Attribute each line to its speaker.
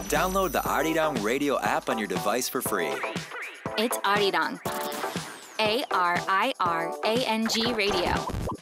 Speaker 1: Download the Arirang Radio app on your device for free.
Speaker 2: It's Arirang. ARIRANG Radio.